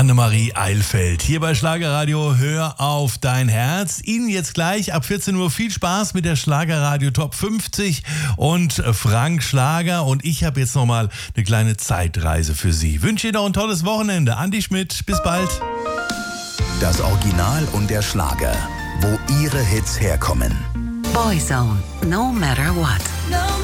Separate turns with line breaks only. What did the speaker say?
Annemarie Eilfeld. Hier bei Schlagerradio Hör auf dein Herz. Ihnen jetzt gleich ab 14 Uhr viel Spaß mit der Schlagerradio Top 50 und Frank Schlager. Und ich habe jetzt nochmal eine kleine Zeitreise für Sie. Wünsche Ihnen noch ein tolles Wochenende. Andi Schmidt, bis bald.
Das Original und der Schlager, wo Ihre Hits herkommen.
Boyzone, no matter what.